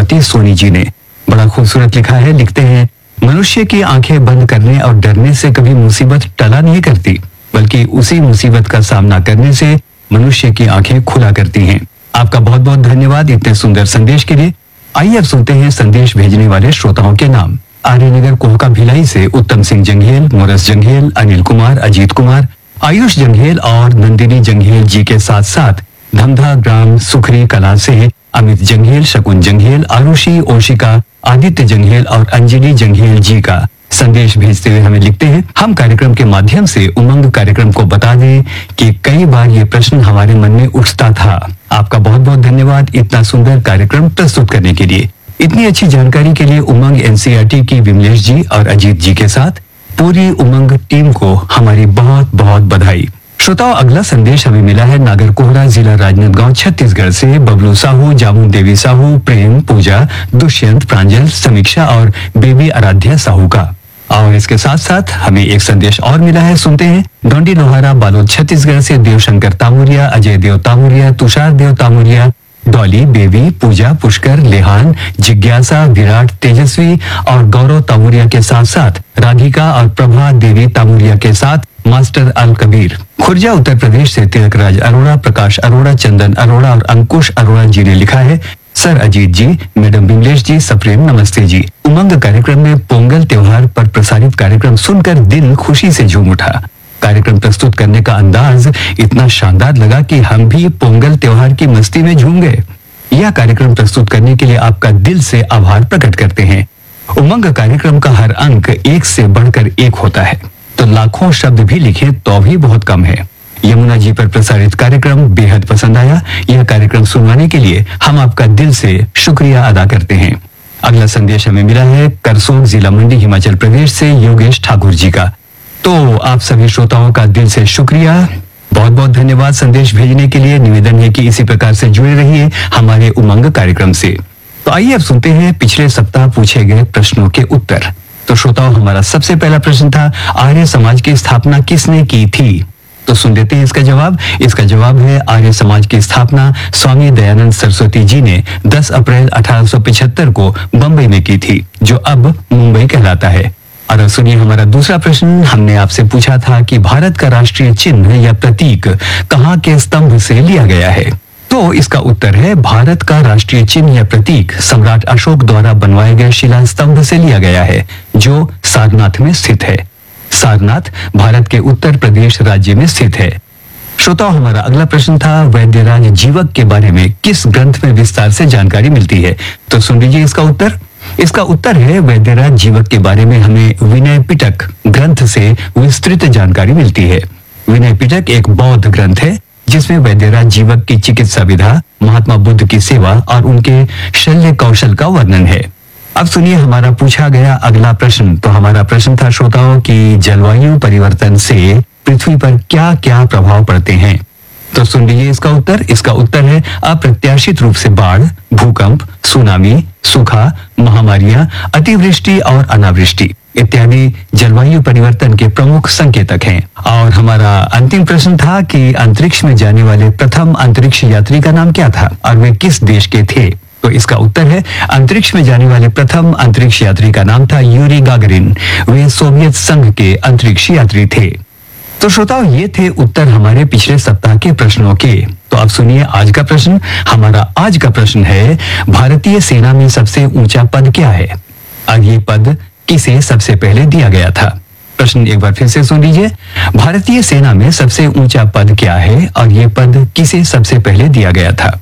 पद्मावती सोनी जी ने बड़ा खूबसूरत लिखा है। लिखते हैं, मनुष्य की आंखें बंद करने और डरने से कभी मुसीबत टला नहीं करती, बल्कि उसी मुसीबत का सामना करने से मनुष्य की आंखें खुला करती हैं। आपका बहुत बहुत धन्यवाद इतने सुंदर संदेश के लिए। आइए अब सुनते हैं संदेश भेजने वाले श्रोताओं के नाम। आर्यनगर कोहका भिलाई से उत्तम सिंह जंघेल, मोरस जंघेल, अनिल कुमार, अजीत कुमार, आयुष जंघेल और नंदिनी जंघेल जी के साथ साथ धमधा ग्राम सुखरी कला से अमित जंघेल, शकुन जंघेल, आरुषि, ओशिका, आदित्य जंघेल और अंजलि जंघेल जी का संदेश भेजते हुए हमें लिखते हैं, हम कार्यक्रम के माध्यम से उमंग कार्यक्रम को बता दें कि कई बार ये प्रश्न हमारे मन में उठता था। आपका बहुत बहुत धन्यवाद इतना सुंदर कार्यक्रम प्रस्तुत करने के लिए। इतनी अच्छी जानकारी के लिए उमंग एनसीईआरटी की विमलेश जी और अजीत जी के साथ पूरी उमंग टीम को हमारी बहुत बहुत बधाई। श्रोताओं, अगला संदेश हमें मिला है नागरकोहरा, जिला राजनांदगांव, छत्तीसगढ़ से बबलू साहू, जामुन देवी साहू, प्रेम, पूजा, दुष्यंत, प्रांजल, समीक्षा और बेबी आराध्या साहू का। और इसके साथ साथ हमें एक संदेश और मिला है, सुनते हैं। डोंडी लोहारा, बालोद, छत्तीसगढ़ से देवशंकर तामुरिया, अजय देव तामुरिया, तुषार देव तामुरिया, डॉली, बेबी, पूजा, पुष्कर, लेहान, जिज्ञासा, विराट, तेजस्वी और गौरव तामुरिया के साथ साथ राधिका और प्रभा देवी तामुरिया के साथ मास्टर अल कबीर। खुर्जा उत्तर प्रदेश से तिलकराज अरोड़ा, प्रकाश अरोड़ा, चंदन अरोड़ा और अंकुश अरोड़ा जी ने लिखा है, सर अजीत जी, मैडम विमलेश जी, सप्रेम नमस्ते जी। उमंग कार्यक्रम में पोंगल त्योहार पर प्रसारित कार्यक्रम सुनकर दिल खुशी से झूम उठा। कार्यक्रम प्रस्तुत करने का अंदाज इतना शानदार लगा कि हम भी पोंगल त्योहार की मस्ती में झूम गए। यह कार्यक्रम प्रस्तुत करने के लिए आपका दिल से आभार प्रकट करते हैं। उमंग कार्यक्रम का हर अंक एक से बढ़कर एक होता है, तो लाखों शब्द भी लिखे तो भी बहुत कम है। यमुना जी पर प्रसारित कार्यक्रम बेहद पसंद आया। यह कार्यक्रम सुनवाने के लिए हम आपका दिल से शुक्रिया अदा करते हैं। अगला संदेश हमें मिला है करसोग, जिला मंडी, हिमाचल प्रदेश से योगेश ठाकुर जी का। तो आप सभी श्रोताओं का दिल से शुक्रिया, बहुत बहुत धन्यवाद संदेश भेजने के लिए। निवेदन है कि इसी प्रकार से जुड़े रहिए हमारे उमंग कार्यक्रम से। तो आइए अब सुनते हैं पिछले सप्ताह पूछे गए प्रश्नों के उत्तर। तो श्रोताओं, हमारा सबसे पहला प्रश्न था, आर्य समाज की स्थापना किसने की थी? तो सुन लेते हैं इसका जवाब। इसका जवाब है, आर्य समाज की स्थापना स्वामी दयानंद सरस्वती जी ने 10 अप्रैल 1875 को बंबई में की थी, जो अब मुंबई कहलाता है। और सुनिए हमारा दूसरा प्रश्न। हमने आपसे पूछा था कि भारत का राष्ट्रीय चिन्ह या प्रतीक कहाँ के स्तंभ से लिया गया है? तो इसका उत्तर है, भारत का राष्ट्रीय चिन्ह या प्रतीक सम्राट अशोक द्वारा बनवाए गए शिला स्तंभ से लिया गया है, जो सारनाथ में स्थित है। सारनाथ भारत के उत्तर प्रदेश राज्य में स्थित है। श्रोताओं, हमारा अगला प्रश्न था, वैद्यराज जीवक के बारे में किस ग्रंथ में विस्तार से जानकारी मिलती है? तो सुन लीजिए इसका उत्तर। इसका उत्तर है, वैद्यराज जीवक के बारे में हमें विनय पिटक ग्रंथ से विस्तृत जानकारी मिलती है। विनय पिटक एक बौद्ध ग्रंथ है जिसमें वैद्यराज जीवक की चिकित्सा विधा, महात्मा बुद्ध की सेवा और उनके शल्य कौशल का वर्णन है। अब सुनिए हमारा पूछा गया अगला प्रश्न। तो हमारा प्रश्न था श्रोताओं कि जलवायु परिवर्तन से पृथ्वी पर क्या क्या प्रभाव पड़ते हैं? तो सुन लीजिए इसका उत्तर। इसका उत्तर है, अप्रत्याशित रूप से बाढ़, भूकंप, सुनामी, सूखा, महामारियां, अतिवृष्टि और अनावृष्टि इत्यादि जलवायु परिवर्तन के प्रमुख संकेतक हैं। और हमारा अंतिम प्रश्न था कि अंतरिक्ष में जाने वाले प्रथम अंतरिक्ष यात्री का नाम क्या था और वे किस देश के थे? तो इसका उत्तर है, अंतरिक्ष में जाने वाले प्रथम अंतरिक्ष यात्री का नाम था यूरी गागरिन। वे सोवियत संघ के अंतरिक्ष यात्री थे। तो श्रोताओं, ये थे उत्तर हमारे पिछले सप्ताह के प्रश्नों के। तो अब सुनिए आज का प्रश्न। हमारा आज का प्रश्न है, भारतीय सेना में सबसे ऊंचा पद क्या है और ये पद किसे सबसे पहले दिया गया था? प्रश्न एक बार फिर से सुन लीजिए। भारतीय सेना में सबसे ऊंचा पद क्या है और ये पद किसे सबसे पहले दिया गया था?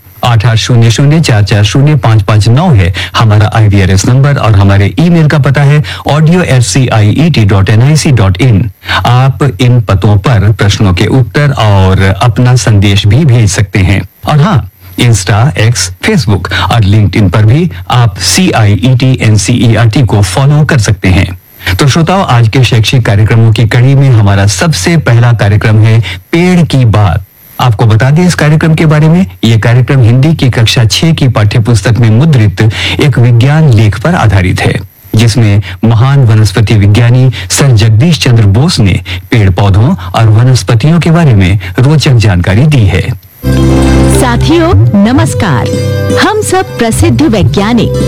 8800440559 है हमारा IVRS नंबर और हमारे ईमेल का पता है audio@ciet.nic.in। आप इन पतों पर प्रश्नों के उत्तर और अपना संदेश भी भेज सकते हैं। और हाँ, इंस्टा, एक्स, फेसबुक और लिंक्डइन पर भी आप CIET NCERT को फॉलो कर सकते हैं। तो श्रोताओं, आज के शैक्षिक कार्यक्रमों की कड़ी में हमारा सबसे पहला कार्यक्रम है पेड़ की बात। आपको बता दें इस कार्यक्रम के बारे में। यह कार्यक्रम हिंदी की कक्षा 6 की पाठ्यपुस्तक में मुद्रित एक विज्ञान लेख पर आधारित है, जिसमें महान वनस्पति विज्ञानी सर जगदीश चंद्र बोस ने पेड़ पौधों और वनस्पतियों के बारे में रोचक जानकारी दी है। साथियों नमस्कार, हम सब प्रसिद्ध वैज्ञानिक